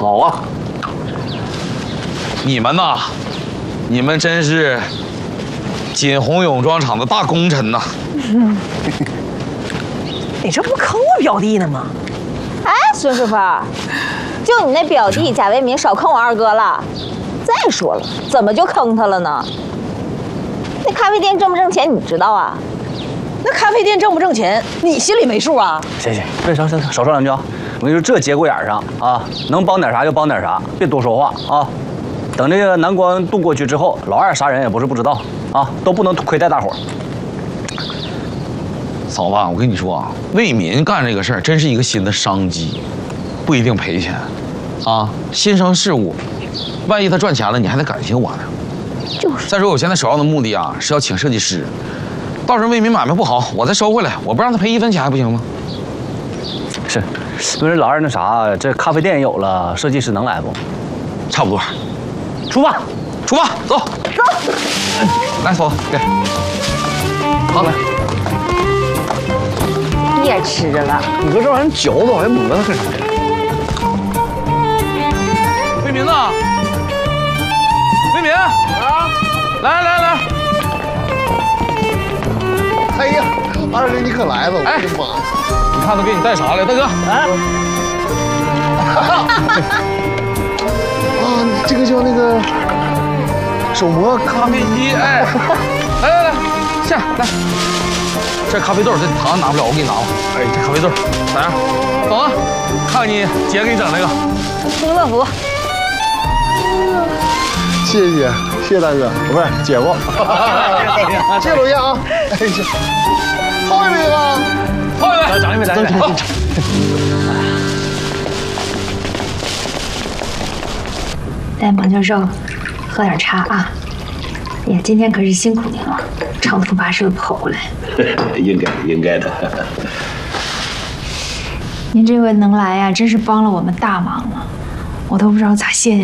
好啊！ 你们呐，你们真是锦宏泳装厂的大功臣呐！ 你这不坑我表弟呢吗？ 哎，孙师傅，就你那表弟贾为民少坑我二哥了。再说了，怎么就坑他了呢？那咖啡店挣不挣钱你知道啊？ 那咖啡店挣不挣钱，你心里没数啊？ 行，别行，少说两句啊！我跟你说，这节骨眼上啊，能帮点啥就帮点啥，别多说话啊。等这个难关渡过去之后，老二杀人也不是不知道啊，都不能亏待大伙儿。 嫂子，我跟你说啊，为民干这个事儿真是一个新的商机，不一定赔钱，啊，新生事物，万一他赚钱了，你还得感谢我呢。 就是。 再说我现在首要的目的啊，是要请设计师，到时候为民买卖不好，我再收回来，我不让他赔1分钱还不行吗？ 是，因为老二那啥，这咖啡店有了，设计师能来不？ 差不多。出发，走。来，嫂子，给。好，来。 别吃了， 你搁这玩意嚼着，还磨它干啥？ 为民呢？为民啊！来！ 哎呀，二哥你可来了！我的妈！ 你看都给你带啥来，大哥？ 啊，这个叫那个手磨咖啡机，哎，来，下来。这咖啡豆，这糖拿不了，我给你拿吧。哎，这咖啡豆咋样？走啊！看看你姐给你整这个。 清乐福。 谢谢大哥，不是姐夫。谢谢老爷啊！哎呀，泡一杯吧， 泡一杯， 长一杯。 来蒙牛肉，喝点茶啊！哎呀，今天可是辛苦您了，长途跋涉跑过来。 应该的。 您这回能来呀，真是帮了我们大忙了，我都不知道咋谢谢。